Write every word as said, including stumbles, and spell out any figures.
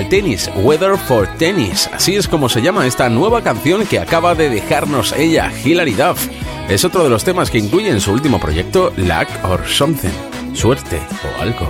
tenis, Weather for Tennis. Así es como se llama esta nueva canción que acaba de dejarnos ella, Hilary Duff. Es otro de los temas que incluye en su último proyecto, Luck or Something, suerte o algo.